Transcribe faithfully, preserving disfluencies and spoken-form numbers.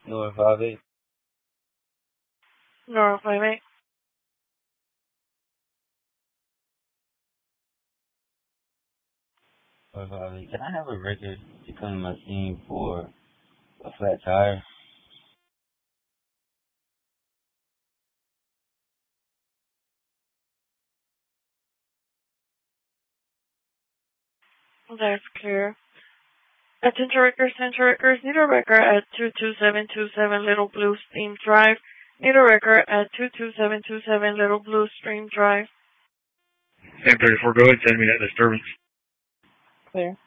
North five eight. North five eight. North five eight. Can I have a record to come to my scene for a flat tire? That's clear. Attention records, attention records, need a record at two two seven two seven Little Blue Stream Drive. Need a record at two two seven two seven Little Blue Stream Drive. ten thirty-four, go ahead, send me that disturbance. Clear.